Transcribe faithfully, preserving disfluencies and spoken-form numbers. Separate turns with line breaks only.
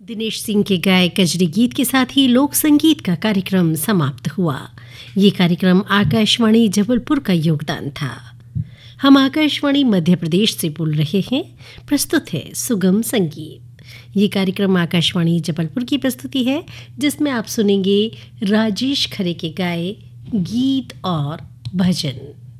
दिनेश सिंह के गाए कजरी गीत के साथ ही लोक संगीत का कार्यक्रम समाप्त हुआ। ये कार्यक्रम आकाशवाणी जबलपुर का योगदान था। हम आकाशवाणी मध्य प्रदेश से बोल रहे हैं। प्रस्तुत है सुगम संगीत। ये कार्यक्रम आकाशवाणी जबलपुर की प्रस्तुति है, जिसमें आप सुनेंगे राजेश खरे के गाए गीत और भजन।